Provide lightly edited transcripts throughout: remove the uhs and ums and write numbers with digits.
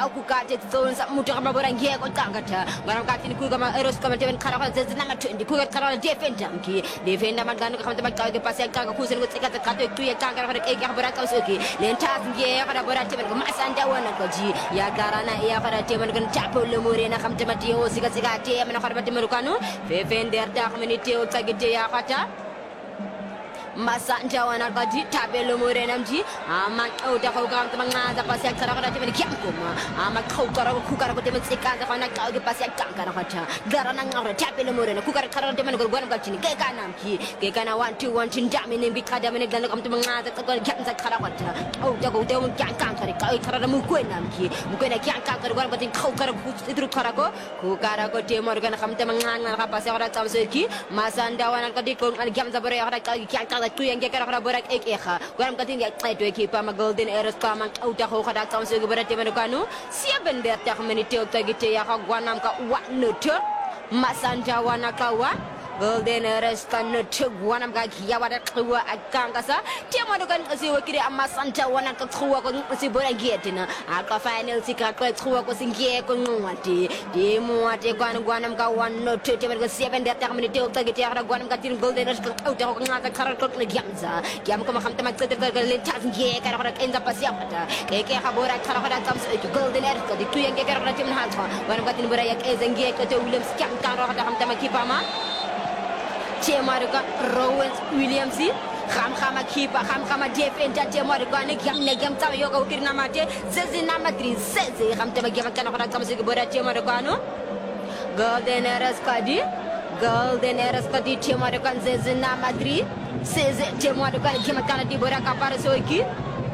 tau ku ka te zon sa mutu kama bora ngie ko tangata garam ka tin ku kama eros kama te khara khara ze na 20 ku khara defender ki defender man gan ka kama ka pas ka ku sen ko tsika ka te tu ya ka khara ke ka bora ka soki len ta ngie khara bora te ko masanda wana ko ji ya garana ya khara te man gan chapo le more na kama te mati o sika sika te man khara te merukanu defender ta kama ni te o tsagite ya khata Masanja wana kadi tabelo more namji ama udah kau kam temang nada pas yang kara kara temen kiam kuma ama kau kara ku kara ko temen sekan da kana kau pas yang kara kara garana ngara tabelo more na ku kara kara temen ko gwan kachini ke kanam ki ke kana 1 2 1 tinda mene bi kada mene dan kam temang nada ta ko kiam sa kara kara au da ko temen kiam kan kara kau kara mu ko nam ki mu ko na kiam kan kara gwan batin kau kara ku idru kara ko ku kara ko temen ko kam temang ngara pas yang kara tamse ki masanda wana kadi ko kiam sa bare kara kiam tu yang kira kira borak ekha garam kating ya to ekipa ma golden eros ka man uta ho kada tam se borak te menukanu sia bender ta community o tagite ya ka gwanam ka wa nuto masanja wana kawa golden eros ka nuto gwanam ka ya wada khwa akanga sa te manukan si wakire amasanja wana ka khwa ko si borak getina aka final si ka khwa ko singie ko ngwati di muate gwanam ka wan nuto te menukanu sia bender ta community o tagite ya ka gwanam ka tin golden eros ka uta ho ngata karar ko na gyamza gyam ko makam tamak teder le tas ge kara kara enza pasya pata ke habora kara kara tam golden eros ka di tu yang kara kara tim hatwa wan ka tin bora yak ezenge ko te williams kyam kara kara ham tamak kipama Chemaruka Rowan Williams kham khama kipa kham khama defender Chemaruka ne gyam taw yo ko kirna mate zezina madrid zeze kham tamak gyam kana kara tam se bora Chemaruka no golden eros ka di Chemaruka zezina madrid Seze Chemaruka gyam kana di bora ka para soiki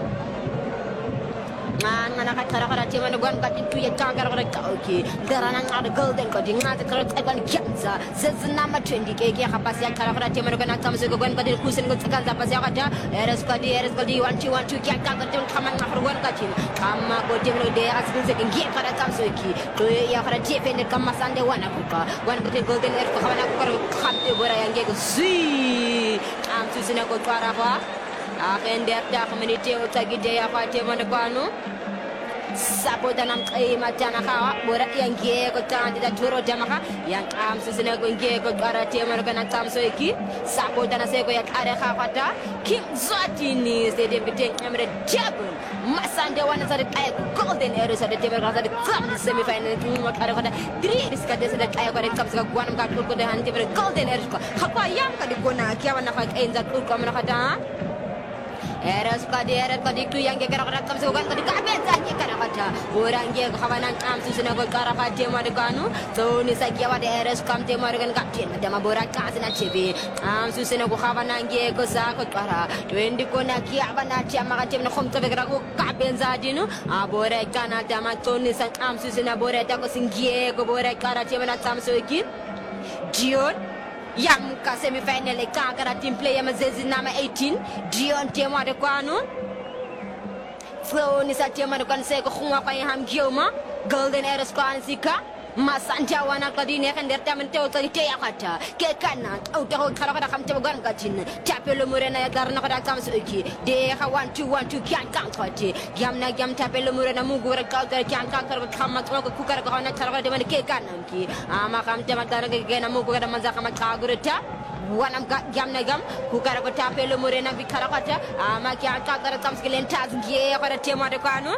ngana ka kara kara tema no gon ka tu ya kara kara ka oki garana ngada golden ko dinga ta kara ta gon kyanza zezna ma 20 ke ka pas ya kara kara tema no gon ta musu gon ka di kusen gon ta kan pas ya ka eres ko di 1 2 1 2 ka tem kama ngafar gon ka tin kama ko tem no de asbil se ngi kara ta soiki to ya kara jefe ne kama sande wana ko ka gon ka golden er ko kama ko khamte bora ya ngi ko si am tu sina ko twara ko akender ta community o tagide ya fa tema no kwano Sapo tanam kaima tana kawa bora yang ko tandi da turo jamaka yang am susina ko ko ara tema kana tam so iki sapo tana se ko yak are khafata kim zotini se de biten amre jabun masande wana sa de kay golden era sa de tema sa de kam semi final mo kare khata 3 riska de sa de kay ko de kam sa gwanam ka ko de han tema golden era ko khapa yam ka de gona kiawa na ka enza ko ko na khata Eres kadi tu yang kira kira kam sukan kadi kabel saja kira kata orang dia kawanan kam susuna ko kara kade madukanu so ni sagia wade eres kam te marukan kapten ada maborak kasina chebe am susuna ko kawanan dia ko sa ko kara 20 ko na kia bana chama ka tem na khom to bekra ko kabel zadinu abore kana tama to ni san am susuna bore ta ko singie ko bore kara chema na tam so ki Dion Yang ka semi-final ka kara team player mazezi nama 18 Dion tema de kwano Flow ni sa tema de kan se ko khunga pa ham gioma golden eras kan sika masanja wana kadine kan der tamen tew to te yakata ke kana au to kara kara kam te gan ka chin tapelo murena ya garna kada kam so ki de ha 1 2 1 2 kyan kan khoti gamna gam tapelo murena mu gura ka ka kyan kan kar kam ma ko ku kara ko na kara de man ke kana ki ama kam te ma dara ke na mu gura man za kam ka gura ta wanam gamna gam ku kara ko tapelo murena bi kara kata ama kyan kan kara kam skilen taz ngie kara te ma de kanu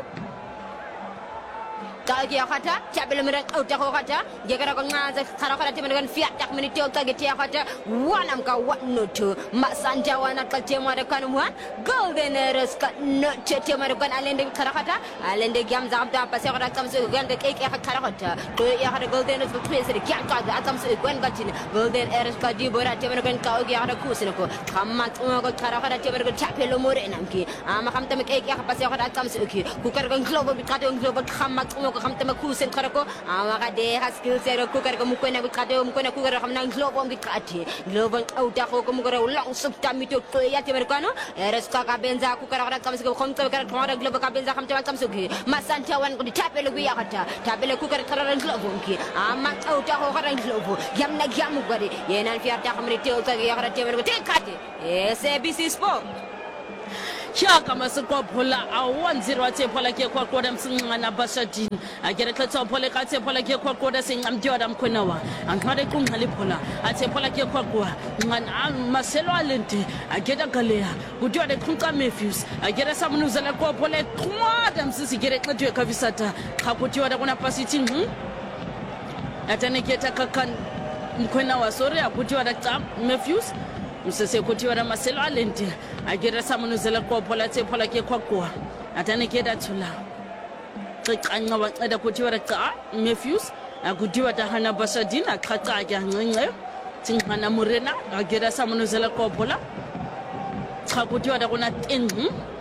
Kaki akata, capel mereka udah kau kata, jika kau ngajar cara kau nanti mendengar fiat tak meniti otak gitu kata, wanam kau wat nutu, mak sanja wana kerja mereka nuan, golden eres kat nutu kerja mereka alende cara kata, alende jam jam tu apa sih orang kamu suka kan kek cara kata, tu ya ada golden eres tu sih kian kau ada kamu suka kan kacin, golden eres kau di borat kerja mereka kau ya ada kusin aku, kamat kau cara kau kerja mereka capel umur enamki, ama kamu temu kek apa sih orang kamu suka, kukar kau global bikado global kamat kam tama kusen karako ama ka de skill zero ku karako mu ko na bikade mu ko na ku karako na global bikati global auta ko mu ko long sub tamito to ya te merkano eres ka benza ku karako kam se ko khom to karako ra global ka benza kam te kam sugi masanta wan ko di tapelo bi yakata tapelo ku karako ra global ki ama auta ko ra global yam na yam gari yenan fi ata kamri te auta ya ra te merko te kate SABC Sport Shaka Masako Pola, a 1-0 at Polake Quaquadam Singana Basadin. I get a cut of Polacate Polake Quaquada sing I'm Jordan Quinawa, and Kadekun Halipola, at Polake Quaqua, and Marcelo Alente, I get a Galea, who do the Kunka Matthews, I get a Samanuzala Quapole, Quadam Sisi get a Kavisata, Kaputua, the one of Pasitin. At any get a Kakan Quinawa, sorry, I put you at a top, Matthews. Mrs. Couture Marcelo Alente, I get a Samanuzela Quapola, Polake Quaqua, at any get a Tula. I know what I could do at a car, Matthews. I could do at a Hana Basadina, Kata, Tinghana Morena, I get a Samanuzela Coppola. Takutu at a one at in.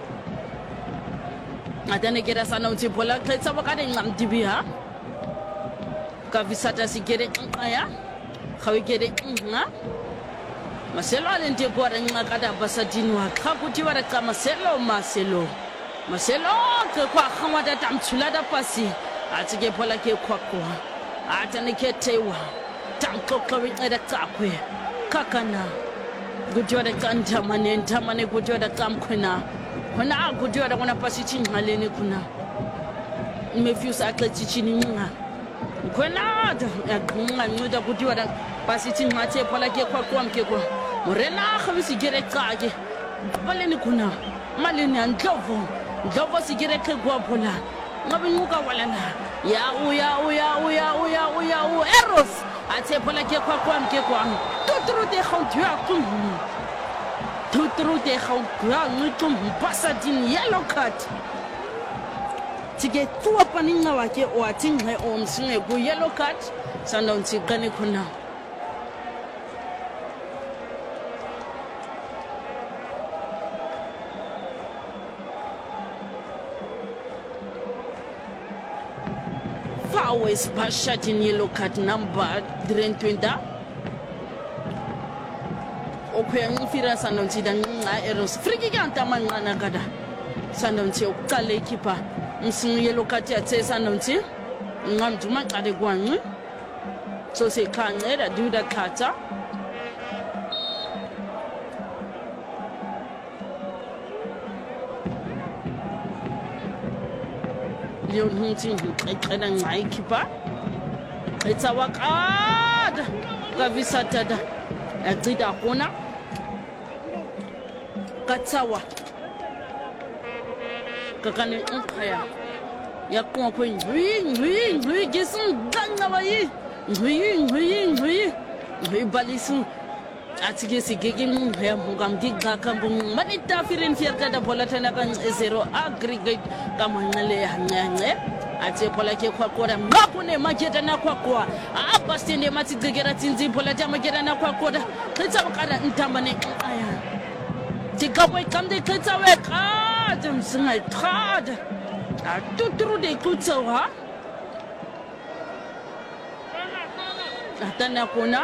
I then get a Sanochi Pola, Kletsavakading Dibia. Kavisata si get it, how we get it, Marcelo Alente Guarangada Basadino, Kakutu at a Marcelo. Marcelo, kwa Hamada Tamchulada Pasi, Atige Polake Quaqua, Ataneketewa, Tanko Kari at a Takwe, Kakana, Gujoda Kantamane, Tamane Gujoda Kamquina, when I Gujoda want to pass it in Halene Kuna, Matthews Atletichina, Quenad, a Gumuda Gujoda, pass it in Mate Polake Quaquam Keko, Morena, how is he get a kage, Valenicuna, Malina and Jovo. Jovo si get a guapola. Nabinuka walana. Ya Eros. I say Polake Quaquam Kequam. Tutru de Hontua. Tutru de Hontua. Pasadin yellow cut. To get two opening Nawake or a thing her own swing a yellow cut. Sandon Siganicuna. Always shot in yellow card number 30. Okay, Fira Sanonti than Eros. Friganta Managada. Sanonti, Kale keeper. Missing yellow card at Sanonti. Nam to make at the one. So say, can't let do the cutter. Leon Hunting, and my keeper. It's our card. Gavisatada, a Zida Hona Katsawa Kakane Umpire. Yakon Queen, we get some Danaway, we Balisu. Atigesi gigim hugam giga kambung manita firin fierta da polatana kan 0 aggregate kamanale hanyane ate polake kwa kora ngapune maketa na kwa kwa abastende matigegera tinzi polata maketa na kwa koda kitsa bakara ntambane aya tikabwe kamde kitsa we kadum singa trad a tutru de kutsa wa atana kuna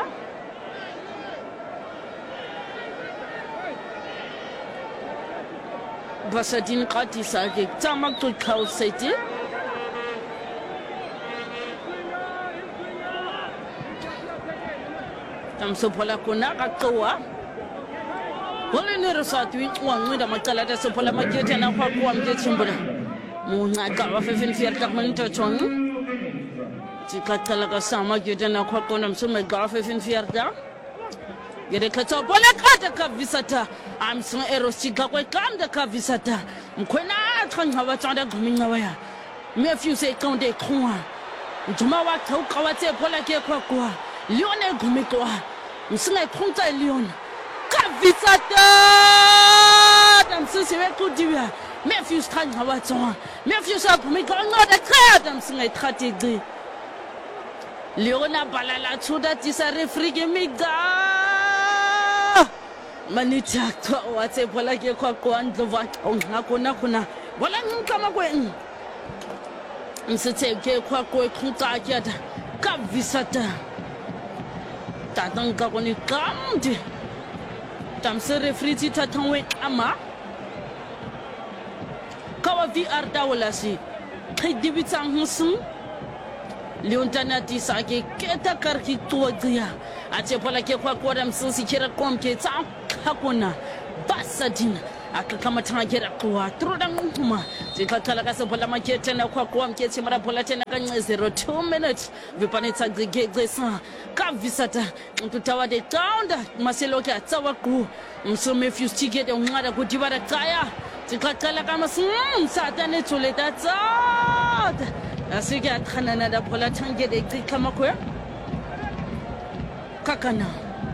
Basadin Katisa, Tamak to Cow City. Tamso Polacona, Toa. Polynero Satu, one with a Matalata Sopola Market and a Papuam Getimbra. Muna Gava Fifin Fiat Chong. Ticatalaga Sama, get an aquaconum, so my Gava in Fiata. Get a cut of Polacata Visata. I'm so erosica, come the Kavisata. Mquena, Tranhavata, Guminawaya. Matthew say, Count de Croix. Jumawa, Tokawate, Polake Quaqua. Leone Gumikoa. Msuna Punta Leon. Kavisata! I'm so serious. Matthew's Tranhavata. Matthew's up, make another card. I'm so like Leona Balala, so that is a refrigerator. Manita what's a Polake Quaqua and the Vat on Hakuna. Well, I'm come away. Mr. Quaqua Kunta Kavisata. Tatanka when you come to Tamse refrigerator Tatanwe Ama Kawavi Ardawalasi. Kidibitang Husum Leontana Tisaki Keta Karki Tuadia. Ate Polake Quaqua, Susi Kira Comke, Hakuna, Basadin, akakama tangera kwa trudang uma zikakala kasebola makete na kwa mkete mara bola tena ka 02 minutes vipanetsa gigegesa kavisata tutawade taunda maselo ka tsawa ku msome fuse tigete ngada kudibara kaya zikakala kama satane tuleta tsada asike atkhana na bola tangere kama kwa kakana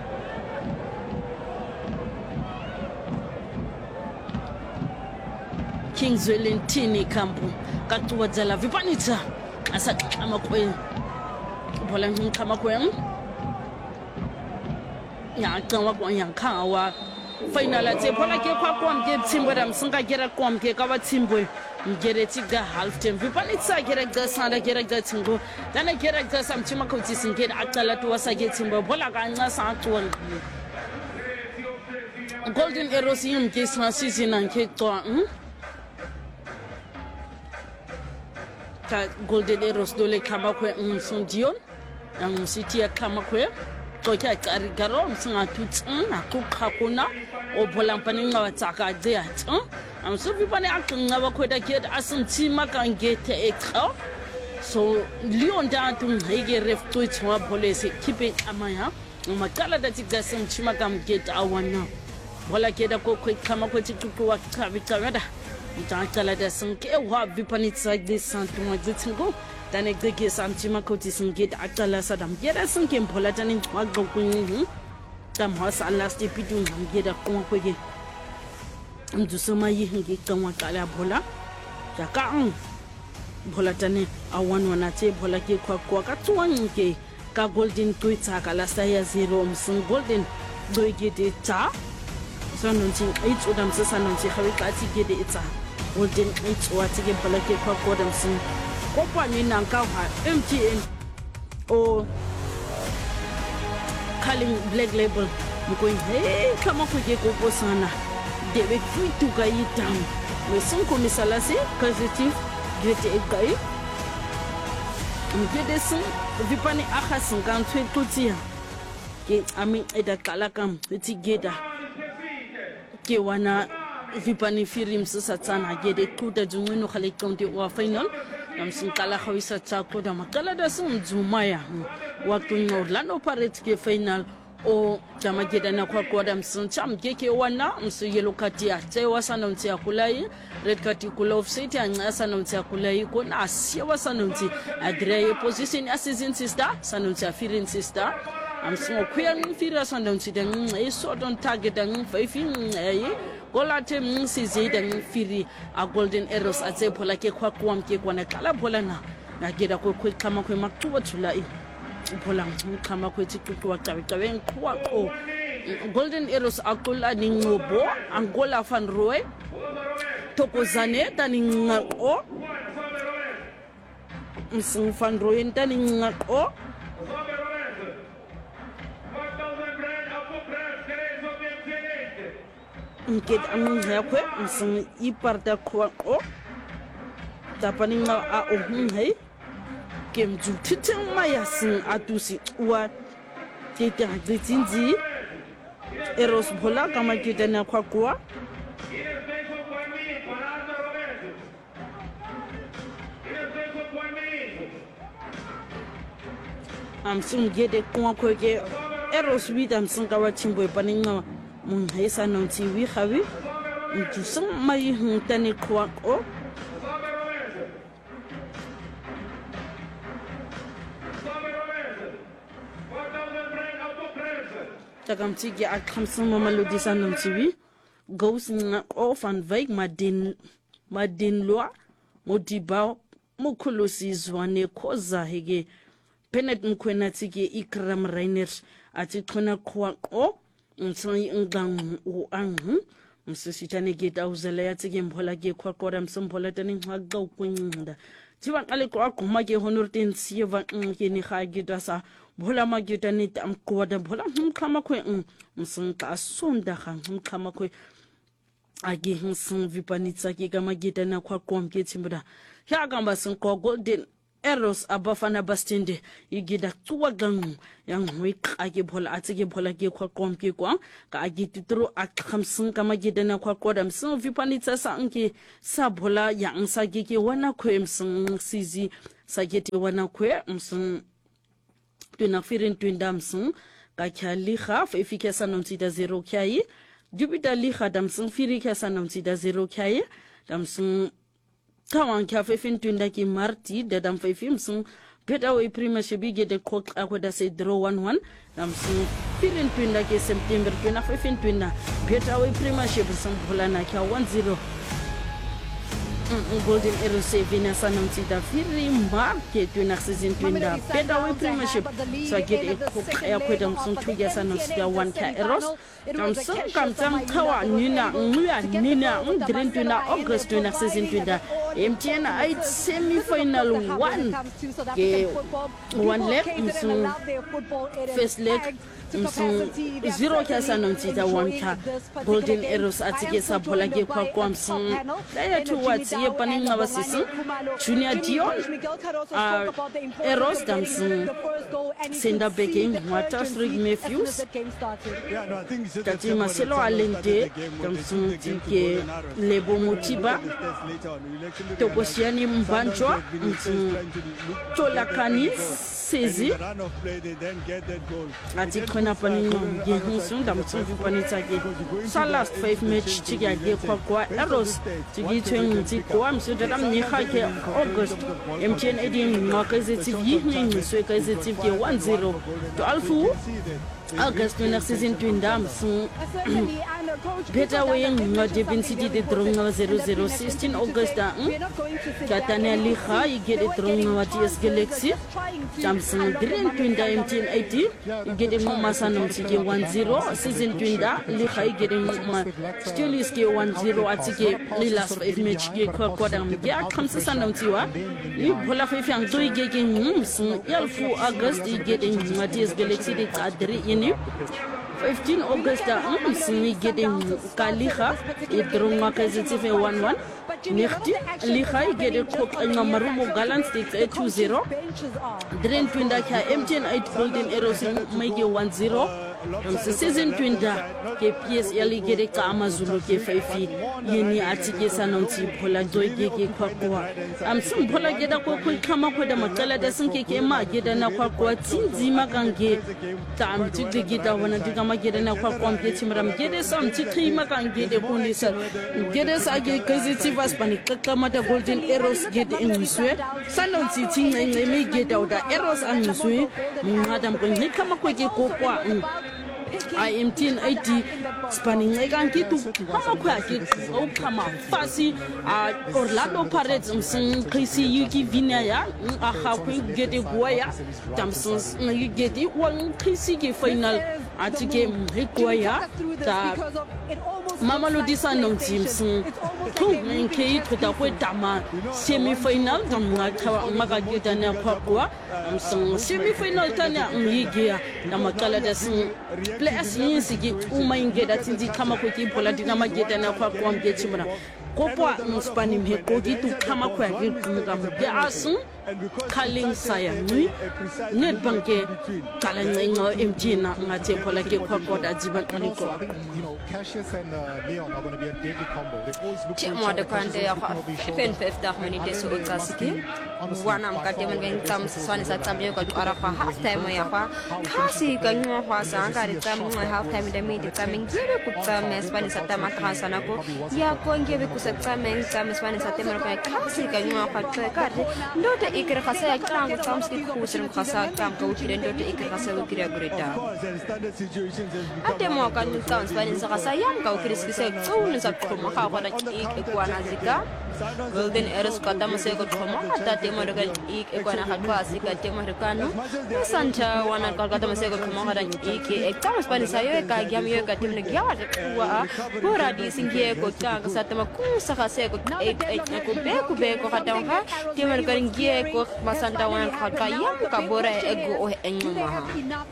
Kings Valentini Kampu katuwa dzala vipanitsa asakama kwe bola kama kwe ya kanwa kwa yankawa final ate bola ke kwa mke timbo da msinga gera kwa mke kawa timbo ngere tiga half time vipanitsa gera gasanda gera gatingo dana gera gasa mchima kuti singera akala to wasage timbo bola kanca sa tuwa Golden Arrows yimke sa season anke to Golden Arrows dole kama kwe msundion sitia kama kwe tokia karigaro msunga tutun akukakuna obola mpani nga wataka dea amsufi pane akunga wakweda kiet asuntima kangete ekao so lion datu hege ref twitch wa polisi kipe amaya makala dati gasa mchima kamgete awana bola keda kwe kama kwe tikuku wakavitawada Mtakala da sanke wa vipanitsa de santu majitingo tane gege samchima koti singit akala sadam gera sanke mpola tane wago kunyi tam hasa last epidu ngeda kwa kwege mdusoma yihingi kanwa kala bola jaka bola tane awan wanate bola ke kwa katwanke ka golden twitter kala saya 0 msing golden doigede ta sanonti it udam sanonti khawikati gede ita golden it watige balake kwa kodam sin kopani nanka MTN o calling black label mkoi hey kama kuje gogo sana debe kwitu gayitam we sunko misalasi positive gete egai ngede sun vipani akhasin kan twetutia ke ami eda kalakam itigeda ke wana vipani firim satsana gede kuda jumino khale county wa final amsin kala khawisa tsako da makala da sun jumaya waktu Orlando Pirates ke final o jama geda na kwa da msin cham geke wana msu yellow card ya tsewa sana mtia kulai red card kula offset ya sana mtia kulai ko na asiya wasana mti agree position assistant sister sana mtia firin sister amsin okuyang fira sana mti den so don't target den 5 gola te msizi den firi a Golden Arrows atse phola ke kwa mke kwana kala phola na geda ko kama ko maktuwa tulai phola kama ko tikuwa tawe kwa ko Golden Arrows akula ningobo Angola Van Roy tokozane tani ngako msing Van Roy tani ngako Nked yakwe msing iparta kwa o tapani nga a ohunhei kemju titema yasin atusi wa tete hatinzi Arrows bola kama kitana kwa amsung gede kwa ke Arrows bidam singa wa timbo paninga Hesa nonti wi khawi ntusang mai huntane kwa o takamti ge akhamsang mamalodi sanonti wi goes na off and vague madin lwa modiba mukhulosi zwane khoza hege penet mkhwena tsike ikram rainers ati khona kwa o msoi ngang uang msisitane geta uzela yatsike mbola ke khwaqora msombola tani ngqa ukwinda tiba qale ko aguma ke honorten sieva ke ni ga geta sa bola mageta ni tamqoda bola mkhama khwe msinka sonda ga mkhama khwe age hinsin vipanitsa ke kama geta na khwaqom ke timbuda ya gamba sin ko golden Eros abafana bastinde igida tsuwa gang yang week ake bola atike bola ke kwa komke kwa ka agiti tro akhamsin kama gidana kwa kodam so vipanitsa sa anke sa bola yang sa ke wana kwemsin sizi sa gete wana kwe msin tuna firin twindamsin ka kyali khaf efike sa nomsida 0 kyayi dubita li khadamsin firi ka sa nomsida 0 kyayi damsin Tawan kya fin tunda ki marti da dam fim sun beta we prima shebige de kok akoda se draw 1-1 dam sun firin tunda ki September tuna fin tunda beta we prima shebu sun bulana kya 1-0 Golden Arrows Sevina sanamti da firi marke tuna season tunda beta we prima sheb so get e kok akoda sun tuya sanamti da 1 ka Arrows dam sun kam tam kawa nina green tuna August tuna season tunda MTN 8 semi-final 1 ke one leg first leg 0 kasa namtita 1 ka Golden Arrows atike sabola ke kwa kwamsin daya tu wati ye paninga wasisi Junior Dion Arrows damsin senda beking Watersrig Matthews tati Marcelo Alente damsin tike Lebo Motiba Tokosiani Mbanjwa Tolakani Sezi ati kona paninga gehusun damsun panita ge sa last 5 match tiga ge kwa Arrows tigi twen ti kwa mso dadam ni khake August MTN edin makazeti yihni so kazeti ge 1-0 to alfu August na season twindam sun beta way ngade City de dronga 0016 August da katana li kha igede dronga TS Galaxy Samsung Green twinda MTN 80 igede mama sanam tike 1-0 season twinda li kha igede mama still is ke 1-0 atike li last 5 match ke kwa dam ya khamsa sanam tiwa li bola fa fi ang to igege sun yalfu August igede TS Galaxy de adri ini 15 August sini getting Kaliha idrunga kazitive 1-1 Nechti Liha gede kop nga marumo Gallant Sticks 2-0 Dren twinda kya MTN 8 Golden Arrows maige 1-0 season twinda ke PSL gede ka Amazulu ke 5 yini atike sanonti bola joyge ke kwakwa sun bola geda ko kama ko da makala da sun ke ma geda na kwakwa tinzi magange ta amti geda wana diga ma geda na kwakwa ke timram gede sam ti kai magange de kondisa gede sa ge kaziti vas panik kama da Golden Arrows gede in miswe sanonti tin ngai me geda da Arrows an miswe madam ko ni kama ko ke kokwa IMTN 80 spanning eganki tu kama kwa ke o kama fasi Orlando Pirates msin Chrissy Yuki Vinaya a hakwe gede goya tamson gede wan Chrissy ke final atike mrekoya ta Mamelodi Sundowns msin tu nke tuta ko tama semi final gamma maka geda na kwa msin semi final tana yige na makala da sun players yin sigi umaingeda tinzi kama ko ki bola dinama geda na kwa mge chimra kopwa mspani mheko gitu kama kwa gitu ngamge asun kalling saya ni net banke kaleng ngo MTN na ngate bola ke kwa da jiban aliko Cassius and Leon are going to be a deadly combo. They've always looked Ti mo de kwande ya fen 50 minutes so utasiki wana mkate mwen tam swane sa tamye ko ara fa half time ya fa kasi ganyo fa sanga ri tam mo half time de midi taming gere ku tam swane sa tam transana ko ya ko ngebe ku sa tam swane sa tem ko kasi ganyo fa ka ndote ikira khasa ya krangu tam ski ku sir khasa tam ko ti ndote ikira khasa ko kira greta ate mo kan tam swane sa khasa yam ka ukiri ski se tsul sa ko ma ka ko da ikwana zika Golden Arrows kata masih ikut koma kata tema dengan ikwana hatwa sika tema rekano santa wana kata masih ikut koma kata ekam spani sayo ka gyam yo ka tim negya wa pura di singye ko ta sa tema ku sa khase ko ku be ko kata ha tema dengan gie ko masanta wana kata yam ka bora ego engma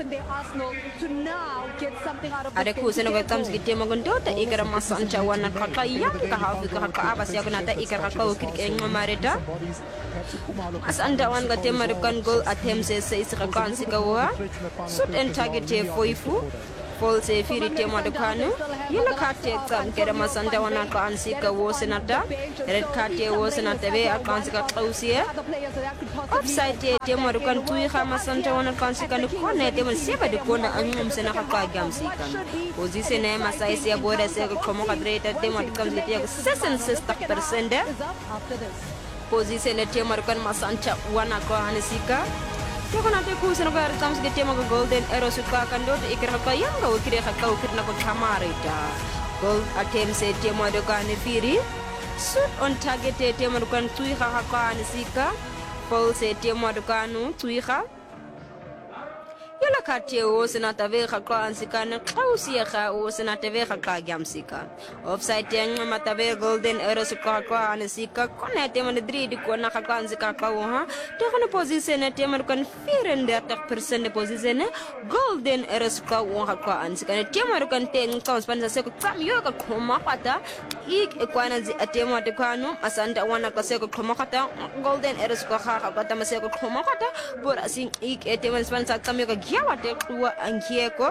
ada ku seno ko tam siki tema gondo ta ikara masanta wana kata yam ka ha ka abas ya ko nata ikara kakao kiri mareta asanda wan gate marukan goal attempts se israkan sikawa shoot and target foifu Paul se firi tema de kanu yela karte exam kera masanda wana ka ansika wo senata red karte wo senata be akansika qausiya offside tema de kan tui kha masanda wana kansika no kone tema seba de kona angum sena ka gamsika position e masai se bore se ko mo kadreta tema de kan ziti 66% position e tema de kan masanta wana ka ansika Joko nanti ku seno ka artams gete mo golden arrow suka kando de ikra ka yanga ukire ka ukirna ko tamarita gold attempt se temo de ka ne firi shoot on target temo de kan tui ka ka ne sika Paul se temo de kanu tui ka Yala kate o senata ve ka ansika na klausi ka o senata ve ka gamsika offside yang matave golden arrow suka ka ansika kone temo de dri ko na ka ansika ka o ha de kono position temo kan 34% position golden arrow suka o ka ansika temo kan teng ka sponsor se ko kam yo ka koma pata ik ekwana zi temo de kanu asanda wana ka se ko koma kata golden arrow suka ka ka ta se ko koma kata por asing ik temo sponsor kam yo ka Giawate kuwa angieko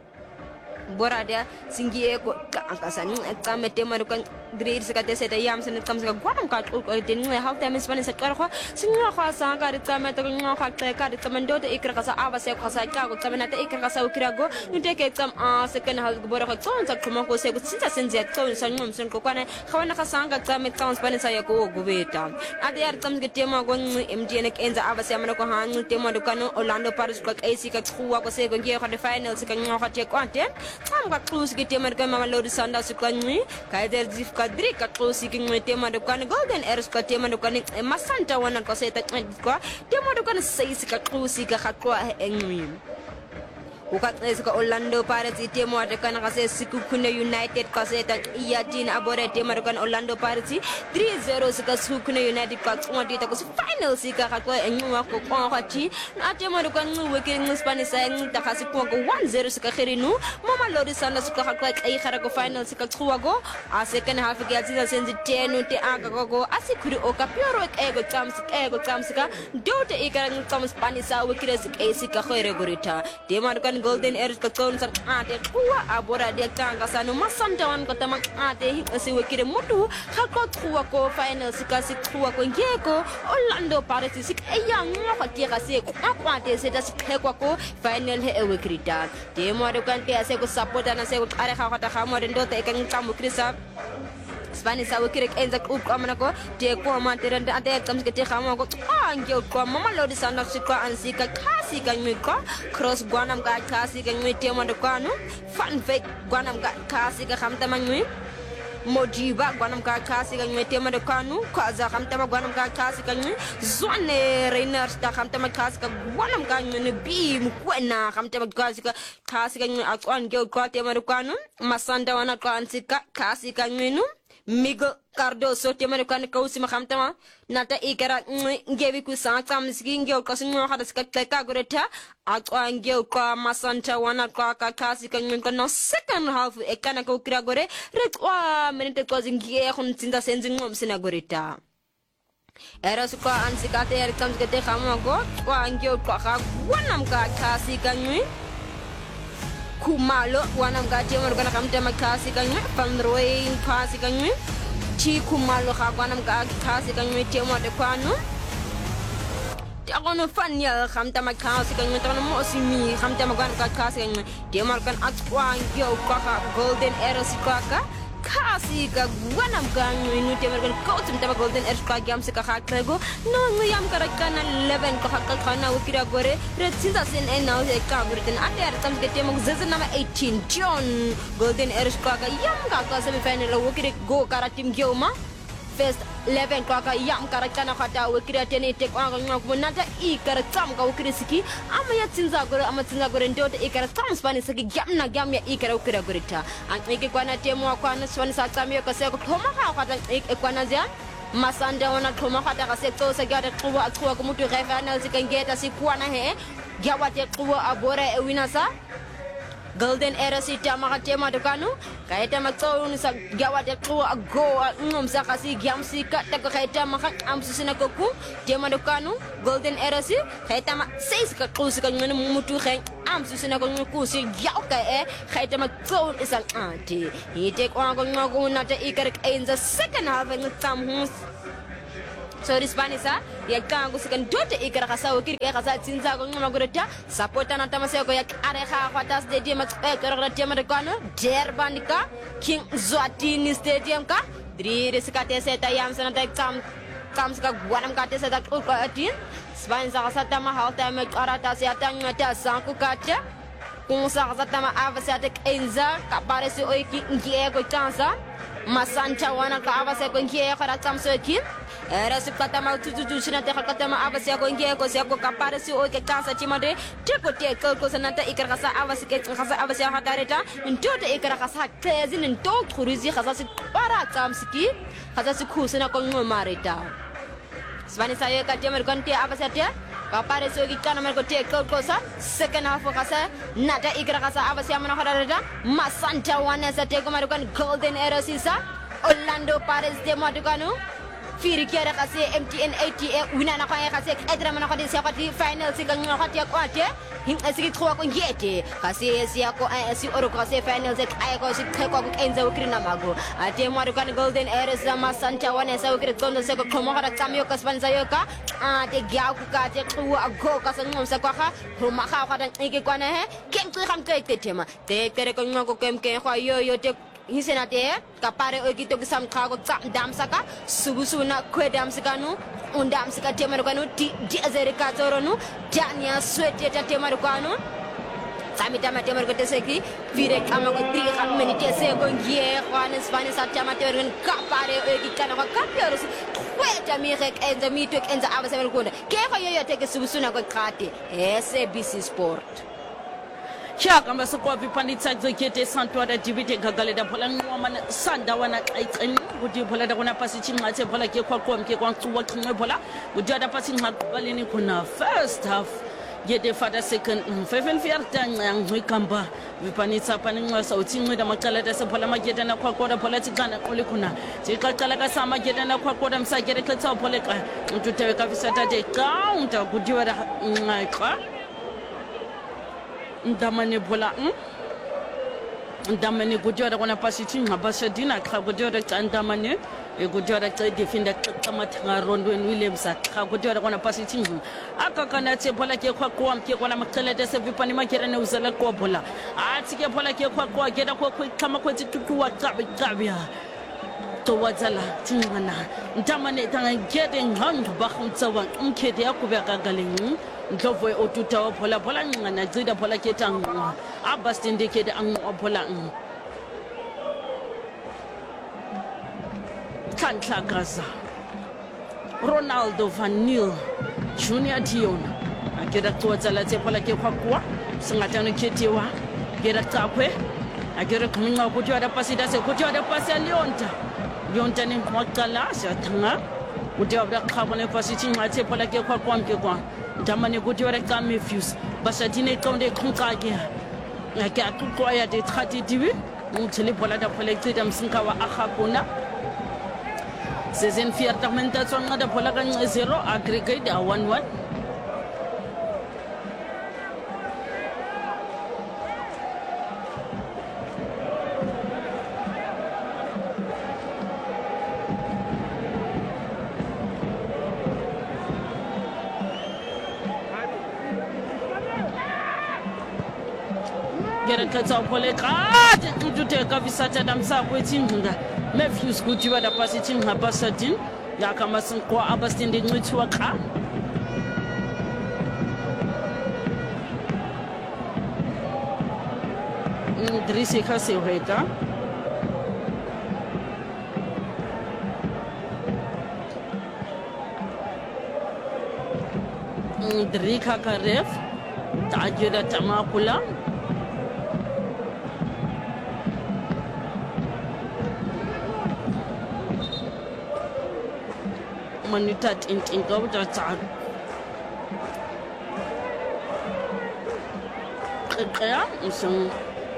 Borada singieko akasani ekame tema kan grade sekate seta yam sen kam seka gwanam ka den ne half time spanish sekar ko singa ko sa ka ri tame to ngo ka te ka ri tame ndo te ikra ka sa aba se ko sa ka ko tame na te ikra ka sa ukira go nte ke tam a second half go bora ko ton ta kuma ko se ko sinta senze to san ngom sen ko kwane khawana ka sa ka tame tam spanish ya ko go beta ade yar tam ke tema go mdn ke enza aba se amana ko han tema do kan Orlando Paris ko AC ka kuwa ko se go nge ko the final se ka ngo ka te kwante tam ka close ke tema ka mama Lodi Sanda su kan ni Kaiser Chiefs kadri ka close ke ngwe tema do kan Golden Arrows ka tema do kan masanta wana ko se ta ko tema do kan sai ka close ka ko engwi Ukat ka Orlando Pirates tema do kan ka se Sikukune United ka se ta iyatin abore tema do kan Orlando Pirates 3-0 ka Sikukune United ka ngodi ta ko final sika ka ko engwa ko ko ti na tema do kan ngwe ke Spanish sang ta ka se ko 1-0 ka khirinu mama Lodi Sanda suka ka ai khara ko final sika go a second half ke atisa senzi 10 te aka go asikuri o ka pioro ego chams ka dote ikara ngam Spanish a wikire sika khore gorita tema do kan Golden Arrows ka kon san ate kuwa abora de tanga sanu masanta wan ko tamang ate si wikire mutu ka ko ko final sika kuwa ko ngeko Orlando Pirates sik ayang ko tira se ko ate se ta ko final he wikirita tema do kan ke se ko support na se ko are ka ta khamo den dote kan tamu krisa Spanish awe kirek enza up amana ko te ko ma te randa ate kams ke te khamo ko ange ko mama Lodi Sanda sikwa ansika kasi kan mi ko cross gwanam ka kasi kan mi te mo de kanu fan fake gwanam ka kasi ka khamta man mi Mojiba gwanam ka kasi kan mi te mo de kanu kaza khamta ma gwanam ka kasi kan mi zone Rainers ta khamta ma kasi ka gwanam ka mi bi mu kwena khamta ma kasi kan mi akwan ge ko te mo de kanu masanda wana ka ansika kasi kan mi nu Miguel Cardoso tema kan kausi makamtama nata ikara ngebi ku sangam skinge ko singo hada ska goreta akwa nge ko masanta wana kwa kasi kan no second half e kana ko kira gore rekwa minute ko zingie khun tinda senzi ngom sina goreta era suka ansikate er kam skete khamago kwa nge ko ka wanam ka kasi kan Kumalo wanam ga tema kan kamtama kasi kan panroy kasi kan Chi kumalo ka wanam ga kasi kan tema de kwano Takono fanya kamtama kasi kan takono mo simi kamtama kan kasi kan tema kan atwa ngyo ka Golden Arrows ka kasi ka wanam ga nu tema kan coach tema Golden Arrows ka gam se ka khakego no nguyam karakana 11 ka kana ukira gore retsinda sen enau se ka gurten ate tam ke tema zezna 18 John Golden Arrows ka yam ka semi final ukire go karatim gyoma first 11 ka yam karakana khata ukira tene tek anga ngako nata I karatam ka ukire siki ama ya tsinza gore ndote ikara tam spani siki gam ya ikara ukira gorita an ike kwana temo kwana swani sa tamyo ka se ko thoma ka khata ike kwana zia masanda wana thoma khata ka se to se gada kuwa ko mutu refanal sikangeta sikwana he Giawate kuwa abora e winasa golden era sitama katema dokanu kaita matsonu sa gawa de ko ago ngomsa kasi gyamsika tako kaita maka amsusina koku tema dokanu golden era si kaita ma seis ka kusika ngene mutu khen amsusina ko kusi gyauka kaita matson isang anti hite ko ngo na ta ikar in the second half ng tamhus so rispanisa ya kangu sikan dote ikara kasa ukiri kasa tinza ko ngoma gorota supporta na tamase ko ya are kha khata stadium ekara tema de kono derbandika king zwatini stadium ka dri sikate seta yam sana ta kam ska gwanam kate seta ko atin spanisa kasa tama halta me karata se atanga ta sanku kate kung sa kasa tama avasa te enza ka parece oiki ngie ko chansa masanta wana ka avasa ko ngie khara tamso ki era sikata ma tutu sina te kata ma avasi ko ngie ko se ko kapare si o ke kansa chimade te ko sanata ikara kasa avasi ke kasa avasi ha kareta ntote ikara kasa tezi nto khurizi kasa si para tsamski kasa si khusina ko ngomareta svani saye ka temer konti avasi te kapare si o ke kana mer ko te ko sa second half kasa nata ikara kasa avasi amana harareta masanta wana sa te ko mar kon golden era sisa Orlando Paris de Maduganu Firi kiara kasi MTN 80 wina na kaya kasi edra mana kadi siya kadi final si kanya kati ako ate hing asigi tro ako ngete kasi siya ko si oro kasi final si ay ko si ko enza ukri na mago ate mo kan golden era sa masanta wana sa ukri kondo se ko komo kara tamyo kaspan sa yoka ate gya ku ka te ku ago ka sa ngom sa kwa ka huma ka ka iki kwa na he kem ku kham ke tema te tere ko ngoko kem ke kwa yo te hisenate kapare ogito gisam kago dam saka subusuna kwedam sikanu undam sika temaro kanu di azere katoronu tanya swete ta temaro kanu samita temaro ko teseki vire kama ko 3 minutes se ko ngie kwana spanish atama temaro kapare ogikana ko kapero kweta mi rek enza mi tok enza avase ko ke ko yo teke subusuna ko kati SABC Sport Chaka masukwa vipanditsa dzokete santwada dibite gagale da phola ngoma sanda wana qaicen kuti phola da kuna pasi chinqathe phola ke kwaqwa mke kwangcuwa qhinqe phola kuti ada pasi nqaqbaleni khona first half yede fada second 5 fiyartanya ngikamba vipanditsa paninqasa uthinqida maqala da sephola mageda na kwaqwa phola tsikana qole khona tsiqaqala ka sama geda na kwaqwa msagere khetsa phola qa ututewe ka visata de counter kuti wada ngaqa ndamane bola ndamane gudjora kona pasiti ngabasha dina kha gudjora ndamane e gudjora tsa defender kamathanga rondweni Williams kha gudjora kona pasiti akakana tse bola ke kwa kwa mke kona maqhelete se vipani makerane uzala kwa bola athi ke bola ke kwa geda kwa khama kwethi tutuwa qabi to wadzala tingana ndamane tanga gede nghangu ba khumtsawa mkhede yakubya kagaleng ndlovo otuta wa phola ngana dzida phola ketanga abastindikede angu phola kanhlakaza Ronaldo van Niel Junior Dion akeda tsotsala tse phola ke khwakwa singatano ketiwa gera tsakwe agere khuminga kuti wada pasida se kuti wada pasa Leonta ni mwakala shatanga kuti wada khabone pasiti ngatse phola ke khwakwa mke kwa ndamane kuti wada ka Matthews basatine tonde khunqake yake akukwa ya de 30 divi mutshele phola da phola tsida msinka wa akhakuna season 4 tamenta tsonga da phola ka 0 aggregate 1-1 Khetsa phole kade utute ka visata damsa kwethinga Matthews kuti wada pasithi ngabasadin yakama sinkwa abastinde ncithiwa qa Ndrisi khaseweka Ndrika karef tajira tamakula Manitat in gauda tag kaya isang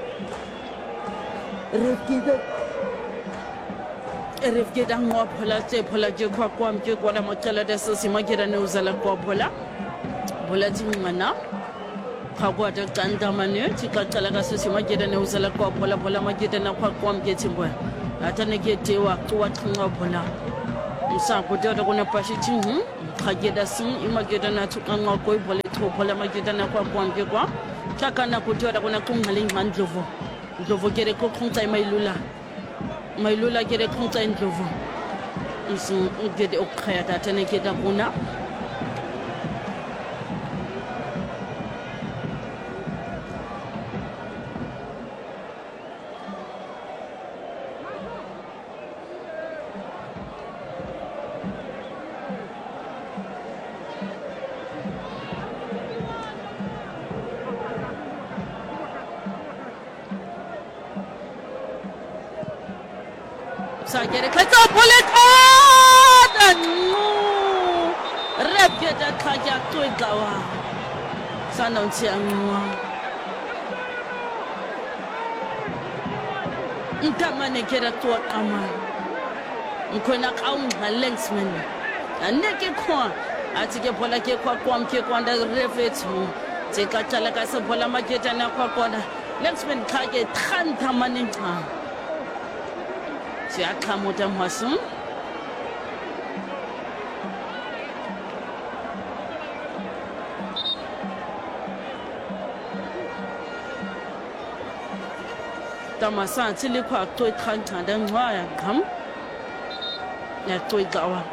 Refgeda ngophola tse phola je kwa kwa mke kwa la motela da so simakera ne uzala kwa phola bola tsingana ga kwa ta tsanda mane tika tsala ka so simakera ne uzala kwa phola phola maketa na kwa kwa mke tsimbwa atane ke tewa kwa tsinga phola isa ko tota kuna pashi tsingu khageda sim imaketa na tsukanga ko ibole to phola maketa na kwa kwa mke kwa chaka na ko tota kuna kungali ngandlovo ndlovo kere ko khunta mailula kere khunta ndlovo isi ngede okhaya tatane keta kuna Sagere kata bullet no rep geta khaja toigawa sana ntsiangwa ntamane kera to ama nkona kaunga lensman aneke kwa atike bola ke kwa mke kwanda refethu tsekatala ka se bola maketa na kwa kona lensman khage thanta manenqa Siakamuta Masum Tamasa Tilikwa Toy Kanta then why come? That toy gawa.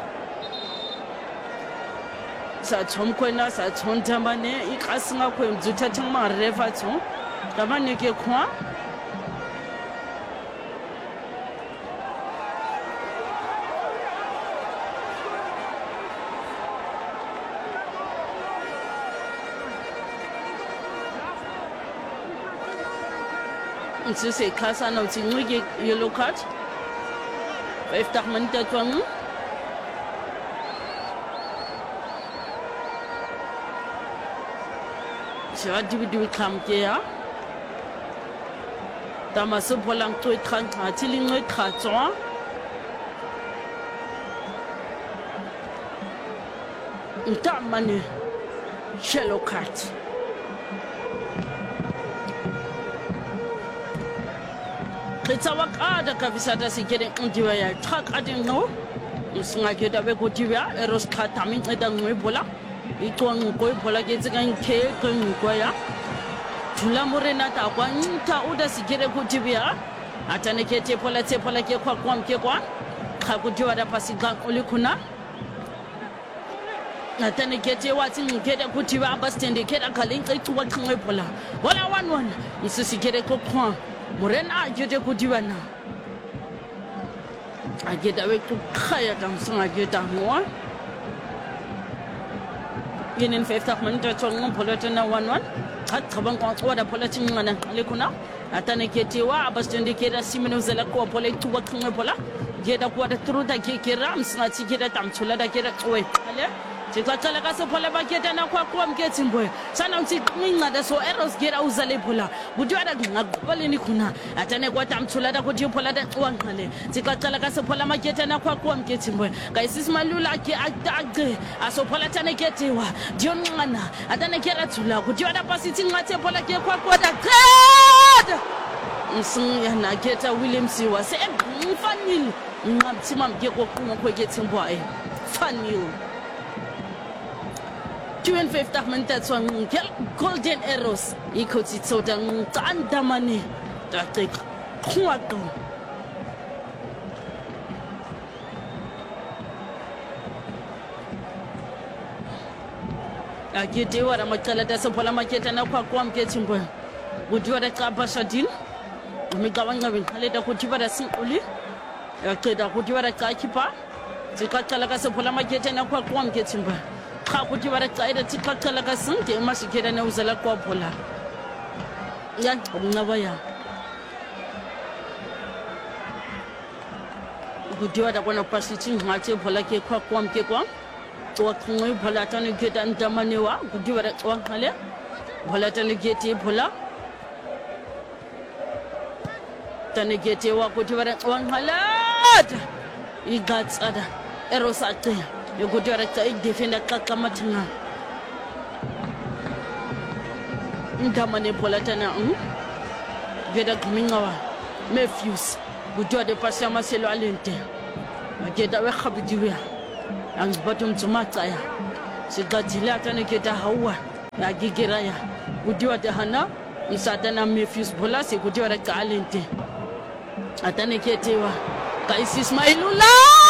Satum Quena, Satum Tamane, Ikasma Quim, Zutatama Revato, Tamanike Kwa. It's say Casa no Tinwig yellow card. 50 minutes twang. So do we come here? Tamaso Polang to it can't tilling with Katwa. In that money, shallow cat. Kitsawakada kabisata sikere undiwa ya truck adingo usingakeda bekutiwa eros khatami nceda ngwebola itwa ngwebola ketsenga nke ngwaya thula morena ta kwa nta uda sikere kutiwa atane kete pola tsepola ke kwa mke kwa khakutiwa da pasiga ulikhuna atane kete wathi ngikeda kutiwa abastende keda khalince itwa ngwebola wala 1-1 isisikere kokwa Morena ajete kutibana ajeta wetu khaya tamsanga ajeta ngwa yenen 50 minutes tsongo polotena 1-1 khabang kwa da polotin ngana lekuna atane ketewa abastende keda simeno zela ko poletu waknge pola jeda kwa da truda kekera msna tikeda tamthula da keda we ale Tikatala ka sepola baketa na kwa mketi mboya sana utsincada so eros gera uzale phola budwada ngaqobale ni khuna atane kwa tamthula da kuti phola da xiwanqale tikatala ka sepola maketa na kwa mketi mboya kayisisi malula ke ataqe asophola tane ketiwa dionqana atane kera thula kuti wada pasithi nqathe phola ke kwa da qeda msinya na keta Williams wa se mfanile nqamthima mke koqungo kweketi mboya fanile 52 minutes wang golden arrows ikhothi tsota ngcanda mane taqeka khwato akete wara macala da sepola maketa na kwa mkethi mboya udiwa da qaba shadin umigawanga benkhale da kuthi bara singuli yaqeda kuthi bara qakipa sikaqala ka sepola maketa na kwa mkethi mboya kha kuthi bara qaida tikaqala ka sinte masikela ne uzala kwa phola ya ngaba ya kudiwa da kona pasithi ngathi phola ke kwa mke kwa to khungwe phola tane ke dan tamanewa kudiwa da kwa khale phola tane ke ti phola atanekete wakuthi wanqalata igatsada erosaqe yokuthi wareqa idefender xaxamathina ngamane polatana geda gmingawa Matthews kuthiwa de pasi yamaselo alente mageda wekhabidiwe angibathi umtsumacaya siqathile atanekete hawa yagigiraya kuthiwa de hana isatana Matthews bolasi kuthiwa reqa alente atanekete ka Ismailullah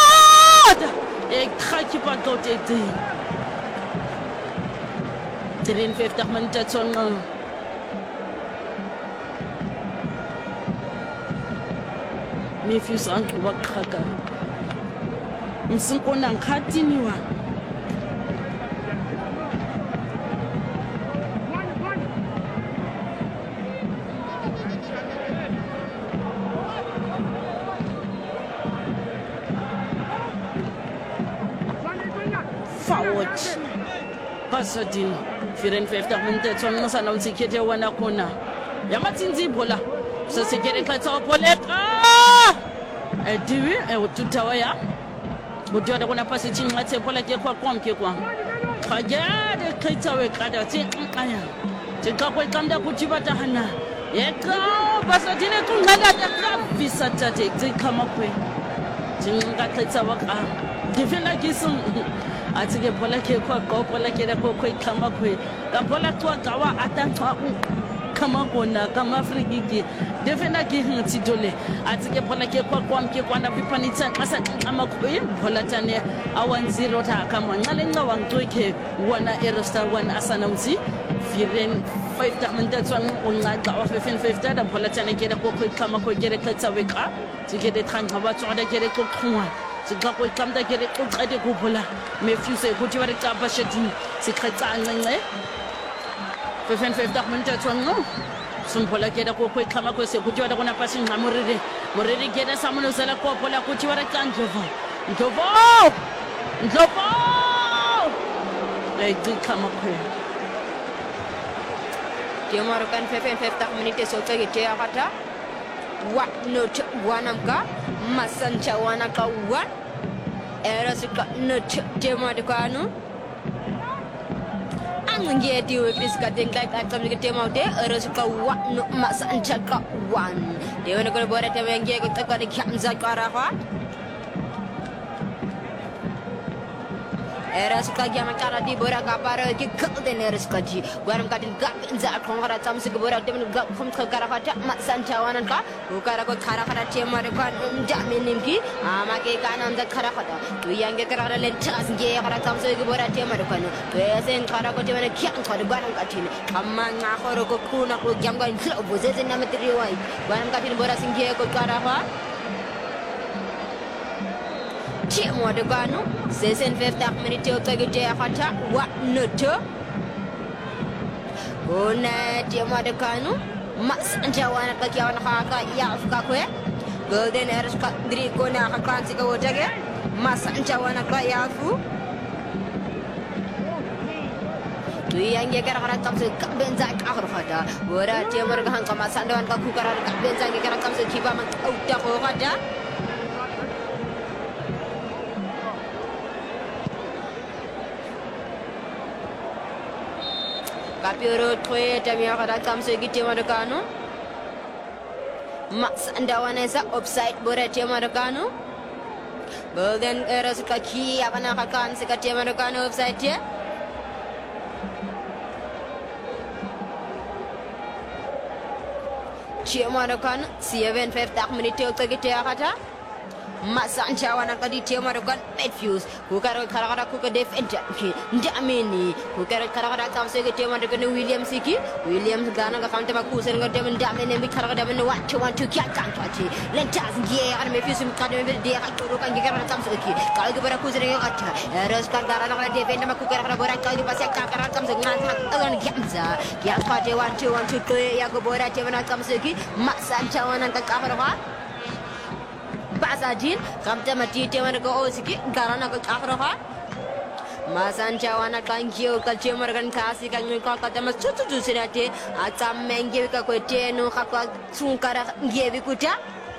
ekhakipa kote 53 minute tsonga Matthews angiba khaka msinkona ngkhatiniwa forward Pasadena 54 minute tsonga sana utsikhethe wana khona yamatsinzi bola sesekere khatsa poleka ediwi ututawaya kuthiwa kuna pasi chinqathe poleke kwa kwamke kwa khajade khatsa wekada tsiqaya tsiqaqwe qamda kuthi batahana yeka Pasadena kungalata kavisa tate tsiqhamakwe tsinqaqetsa waka defender kisun atsike poleke kwa poleke la kwa khamakwe ka pola kwa kawa atantwa kama kona kama Afrika defender ki ngitidole atsike poleke kwa kwamke kwana bipanitsa xasa xamakwe polatane awan0 tha kama nqalenqa wangcweke wana erostar wana asanamzi 5 minutes unqaqa wa 50 da polatane kere ko khamakwe kere khatsa weka tikede thanga ba tswada kere ko khwa sikaqwe kamda kere ko qade ko bola Matthews ukuthi wa recaba shedini sikhatsa nqenqe 55 minutes no Sumpola keda ko khama ko se kuti wada kuna pasi ngamuriri keda samuno sala ko pola kuti wada kanjovo khama ko Tiamar kan 55 minutes so ke te akata wa no wanamka masancha wanaka wa era sika no Tiamar kanu ngeti wekris kadeng kai atam ke tema de erasuka wa no masancha ka wan de wana ko bora tema nge ko takwa de khamza karafa erasuka gyama kara di bora ka para ki kade ne erasuka ji gwaram kadin ga za khongara tam se bora de ga khom karafa ta masancha wanan ka ukara ko khara khara tema de kan jaminimki amake kanan da khara khada tu yange kara len tas nge khara tam se bora tema de kan wesen khara ko tema kyan khada gwaram katin amma nga khoro ko kuna ko gyamga intlo bozeze na metri wai gwaram katin bora singe ko karafa Tiamo de Gano, 56 minutes otage akata wa noto. Ona Tiamo de Gano, masanja wana kakiawana kaka ya afkakwe. Golden Eras kadri kona kakansi ka otage. Masanja wana ka yafu. Tuyange kara kamse benza akhfata. Bora Tiamo de Gano masanda wana kukara benza kara kamse kiba man auta ko kada. Kapiro twe tamia kada kamse gite madakano Max andawanesa offside bore te madakano Golden Eras kaki apana kakan sekate madakano offside ye Che madakano 7 minute otagite akata Masancha wana kadi tema dokan Matthews kukara kara kuka defender ndamini kukara kara tamse ke tema dokan Williams gana ka kante makusen ga dem ndamini mi kara dem no what to kya kan tati lentas ngie ar Matthews mi kade me de ka to kan kara tamse ki kal ke bara kusen ga atta ros kan kara na defender makukara kara bora kal di pase kara tamse ngan agan gyamza ya pate 1 2 ya go bora tema tamse ki masancha wana ka kara Pasadin, come to Matite when go Osiki, Garana Akhrafa. Masancha wana kankio kalchemaragan kasi kan ka katama tutu sinate atam menge ka kwete no ka sunkara ngebi kuta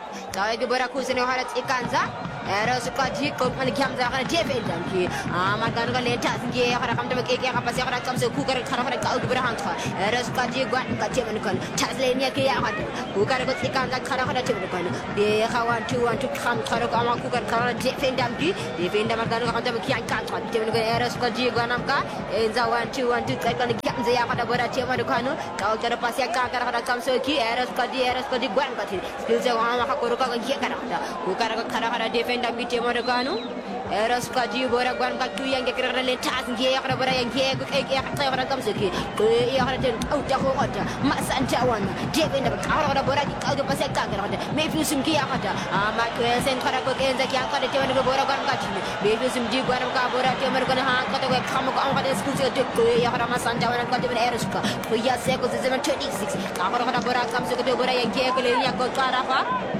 Kau bora kusini harat ikanza. Eros kaji kau mana kiam zara defend ki. Makan kau lentas ki. Kau kam tebak ek apa sih kau kam se kukar kau bora hangka. Eros kaji guat kaji menukan. Taslenya ki ya ada. Kukar kau ikanza kau menukan. Dia kawan tu kam kau kukar kau defend ki. Defend makan kau tebak kian kan kau menukan. Eros kaji guat namka. Enza tu kau kiam zaya kau bora menukan. Kau cara pasnya kau kam se ki. Eros kaji guat kau. Skill se orang kau kau kian kan ada. Kukar kau defend Dami Temaragano, Eros Kaji, Bora Guanca, young Letas, Gay, Rabara, and Gay, Kamsaki, out the water, Masantawan, Devin, the Kara, Bora, out of Pasaka, maybe some Kiakata, Marquez and Karako, and the Yanka, the Bora Guancachi, maybe some Giguanca, Bora, Temaragana, got away, come on, the school to Yarama Santawan, and Katavan Eroska, for Yaseko is 26, Kara Bora comes to the Bora and Gay, Karafa.